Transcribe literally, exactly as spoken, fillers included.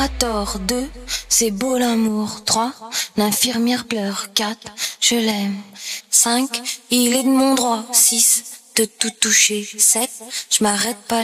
À tort, deux, c'est beau l'amour. Trois, l'infirmière pleure. Quatre, je l'aime. Cinq, il est de mon droit. Six, de tout toucher. Sept, je m'arrête pas.